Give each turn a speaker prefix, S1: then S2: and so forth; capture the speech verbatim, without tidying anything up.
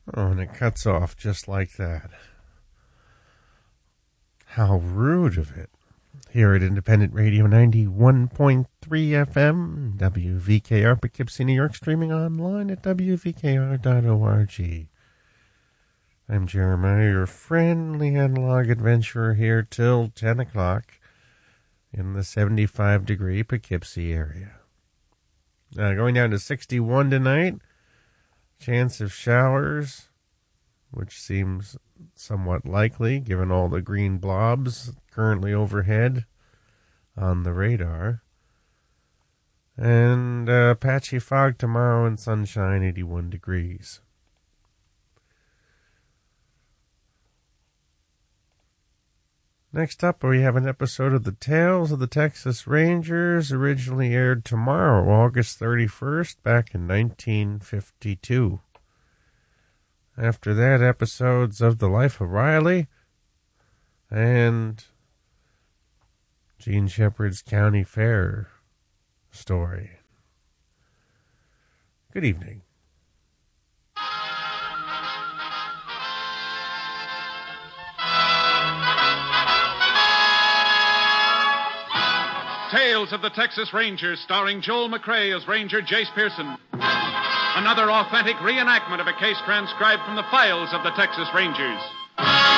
S1: Oh, and it cuts off just like that. How rude of it. Here at Independent Radio ninety-one point three F M, W V K R, Poughkeepsie, New York, streaming online at W V K R dot org. I'm Jeremiah, your friendly analog adventurer, here till ten o'clock in the seventy-five degree Poughkeepsie area. Uh, going down to sixty-one tonight. Chance of showers, which seems somewhat likely given all the green blobs currently overhead on the radar. And uh, patchy fog tomorrow and sunshine, eighty-one degrees. Next up, we have an episode of The Tales of the Texas Rangers, originally aired tomorrow, August thirty-first, back in nineteen fifty-two. After that, episodes of The Life of Riley and Gene Shepard's County Fair story. Good evening.
S2: Tales of the Texas Rangers, starring Joel McCrea as Ranger Jace Pearson. Another authentic reenactment of a case transcribed from the files of the Texas Rangers.